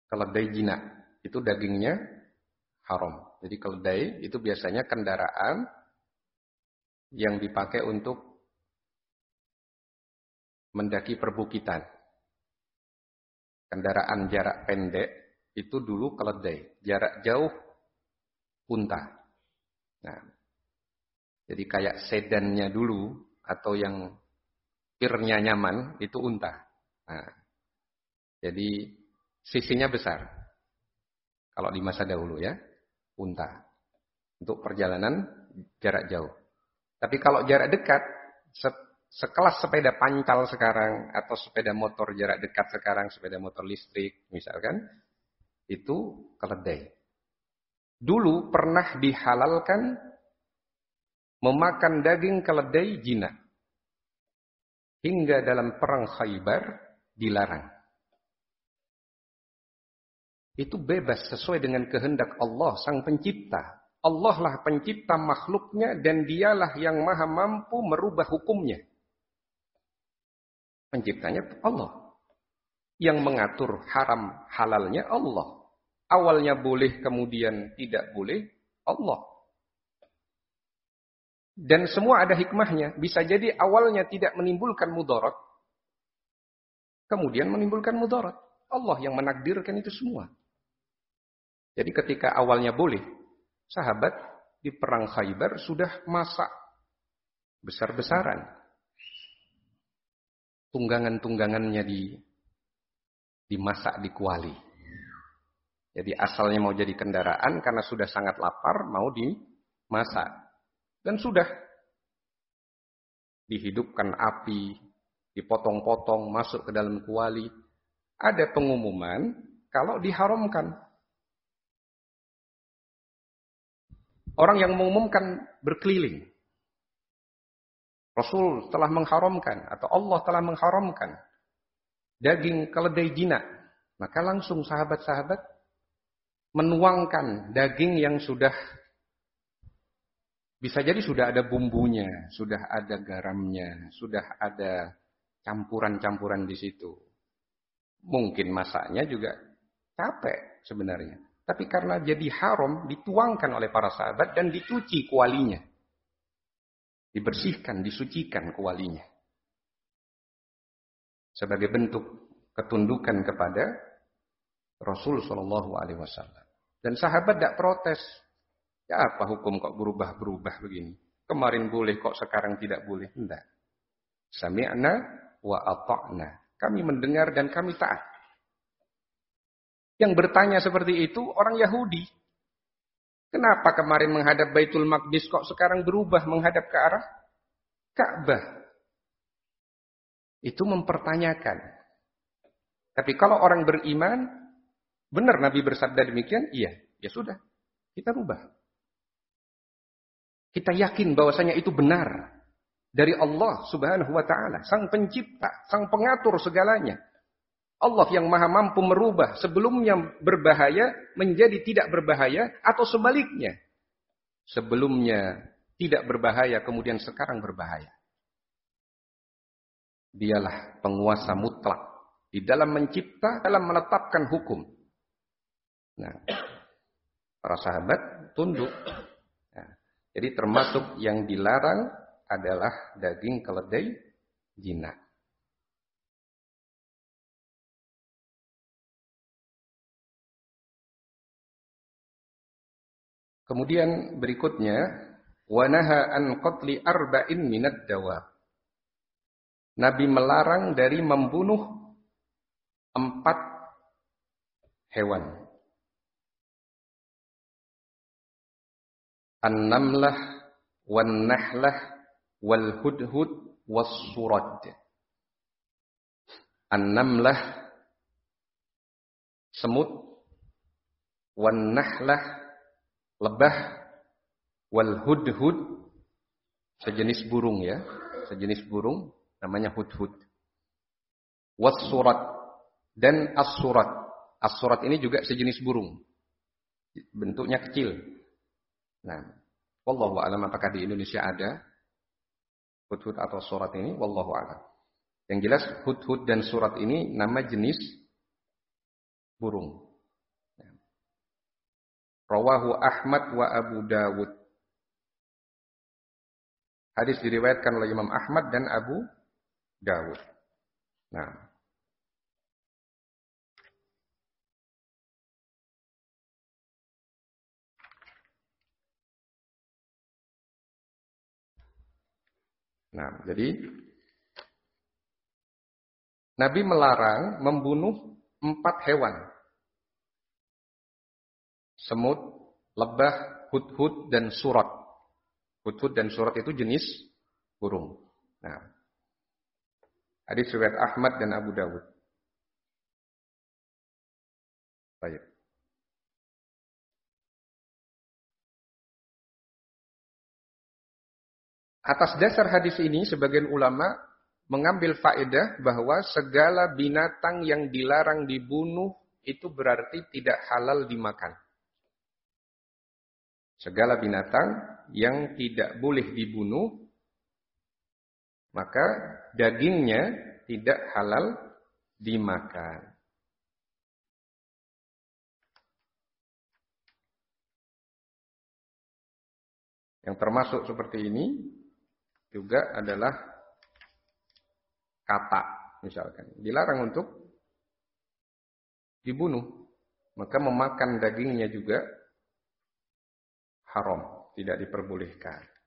keledai jinak. Itu dagingnya haram. Jadi keledai itu biasanya kendaraan yang dipakai untuk mendaki perbukitan. Kendaraan jarak pendek itu dulu keledai. Jarak jauh unta. Nah, jadi kayak sedannya dulu atau yang pirnya nyaman itu unta. Nah, jadi sisinya besar. Kalau di masa dahulu ya, unta. Untuk perjalanan jarak jauh. Tapi kalau jarak dekat, sekelas sepeda pancal sekarang, atau sepeda motor jarak dekat sekarang, sepeda motor listrik misalkan, itu keledai. Dulu pernah dihalalkan memakan daging keledai jinak. Hingga dalam perang Khaybar dilarang. Itu bebas sesuai dengan kehendak Allah, Sang Pencipta. Allah lah pencipta makhluknya dan dialah yang maha mampu merubah hukumnya. Penciptanya Allah. Yang mengatur haram halalnya Allah. Awalnya boleh kemudian tidak boleh Allah. Dan semua ada hikmahnya. Bisa jadi awalnya tidak menimbulkan mudarat. Kemudian menimbulkan mudarat. Allah yang menakdirkan itu semua. Jadi ketika awalnya boleh. Sahabat di perang Khaybar sudah masak besar-besaran. Tunggangan-tunggangannya dimasak di kuali. Jadi asalnya mau jadi kendaraan karena sudah sangat lapar mau dimasak. Dan sudah dihidupkan api, dipotong-potong, masuk ke dalam kuali. Ada pengumuman kalau diharamkan. Orang yang mengumumkan berkeliling. Rasul telah mengharamkan atau Allah telah mengharamkan daging keledai jinak. Maka langsung sahabat-sahabat menuangkan daging yang sudah bisa jadi sudah ada bumbunya, sudah ada garamnya, sudah ada campuran-campuran di situ. Mungkin masaknya juga capek sebenarnya. Tapi karena jadi haram, dituangkan oleh para sahabat dan dicuci kualinya. Dibersihkan, disucikan kualinya. Sebagai bentuk ketundukan kepada Rasul SAW. Dan sahabat tidak protes. Ya apa hukum kok berubah-berubah begini? Kemarin boleh kok sekarang tidak boleh? Tidak. Sami'na wa ata'na. Kami mendengar dan kami taat. Yang bertanya seperti itu orang Yahudi. Kenapa kemarin menghadap Baitul Maqdis kok sekarang berubah menghadap ke arah Ka'bah? Itu mempertanyakan. Tapi kalau orang beriman, benar Nabi bersabda demikian? Iya, ya sudah. Kita rubah. Kita yakin bahwasanya itu benar dari Allah Subhanahu wa taala, Sang Pencipta, Sang Pengatur segalanya. Allah yang maha mampu merubah sebelumnya berbahaya menjadi tidak berbahaya atau sebaliknya. Sebelumnya tidak berbahaya kemudian sekarang berbahaya. Dialah penguasa mutlak di dalam mencipta, dalam menetapkan hukum. Nah, para sahabat tunduk. Nah, jadi termasuk yang dilarang adalah daging keledai jinak. Kemudian berikutnya, wa naha an qatli arba'in minad dawab. Nabi melarang dari membunuh 4 hewan. An-namlah, wan-nahlah, wal-hudhud, was-surad. An-namlah, semut, wan-nahlah, lebah, wal hudhud, sejenis burung ya, sejenis burung namanya hudhud. Was-surat dan as-surat. As-surat ini juga sejenis burung. Bentuknya kecil. Nah, wallahu a'lam apakah di Indonesia ada hudhud atau surat ini, wallahu a'lam. Yang jelas hudhud dan surat ini nama jenis burung. Rawahu Ahmad wa Abu Dawud. Hadis diriwayatkan oleh Imam Ahmad dan Abu Dawud. Jadi Nabi melarang membunuh 4 hewan. Semut, lebah, hudhud, dan surat. Hudhud dan surat itu jenis burung. Hadis riwayat Ahmad dan Abu Dawud. Baik. Atas dasar hadis ini, sebagian ulama mengambil faedah bahwa segala binatang yang dilarang dibunuh itu berarti tidak halal dimakan. Segala binatang yang tidak boleh dibunuh, maka dagingnya tidak halal dimakan. Yang termasuk seperti ini juga adalah katak, misalkan. Dilarang untuk dibunuh. Maka memakan dagingnya juga haram, tidak diperbolehkan.